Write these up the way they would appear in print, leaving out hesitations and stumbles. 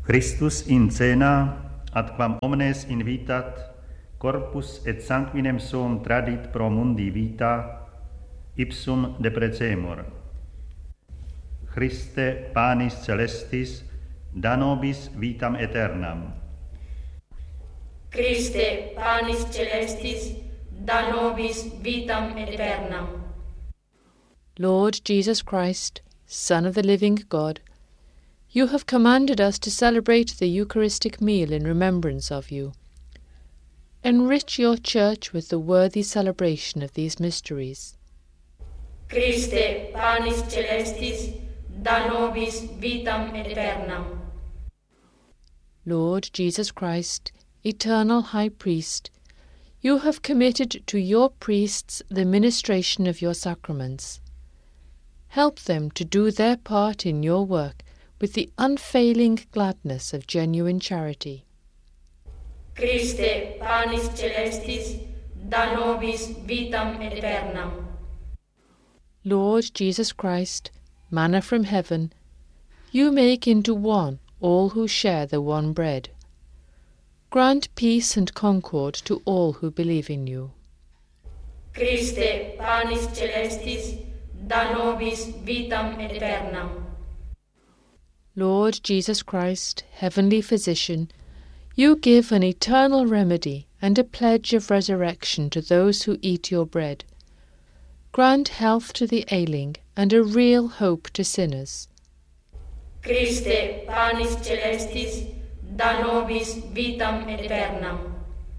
Christus in cena, ad quam omnes invitat, corpus et sanguinem suum tradit pro mundi vita, ipsum deprecemur. Christe panis celestis, da nobis vitam aeternam. Christe panis celestis, da nobis vitam aeternam. Lord Jesus Christ, Son of the living God, you have commanded us to celebrate the Eucharistic meal in remembrance of you. Enrich your Church with the worthy celebration of these mysteries. Christe panis celestis, da nobis vitam aeternam. Lord Jesus Christ, eternal High Priest, you have committed to your priests the ministration of your sacraments. Help them to do their part in your work with the unfailing gladness of genuine charity. Christe panis celestis, da nobis vitam aeternam. Lord Jesus Christ, manna from heaven, you make into one all who share the one bread. Grant peace and concord to all who believe in you. Christe panis celestis, da nobis vitam aeternam. Lord Jesus Christ, heavenly physician, you give an eternal remedy and a pledge of resurrection to those who eat your bread. Grant health to the ailing and a real hope to sinners. Christe panis celestis, da nobis vitam aeternam.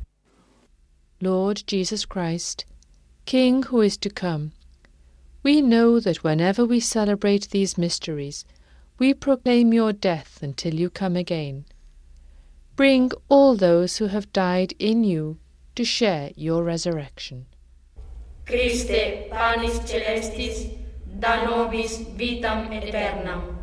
Lord Jesus Christ, King who is to come, we know that whenever we celebrate these mysteries, we proclaim your death until you come again. Bring all those who have died in you to share your resurrection. Christe panis celestis, da nobis vitam aeternam.